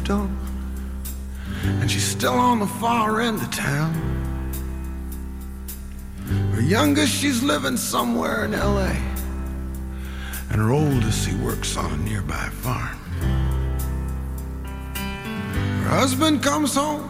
moved on, and she's still on the far end of town. Her youngest, she's living somewhere in L.A., and her oldest, he works on a nearby farm. Her husband comes home